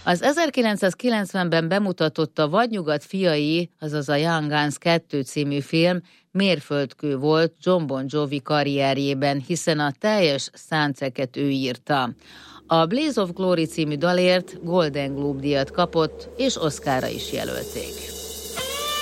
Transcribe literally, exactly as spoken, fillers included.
Az ezerkilencszázkilencvenben bemutatott a Vadnyugat fiai, azaz a Young Guns kettő című film mérföldkő volt John Bon Jovi karrierjében, hiszen a teljes soundtracket ő írta. A Blaze of Glory című dalért Golden Globe díjat kapott, és Oscarra is jelölték.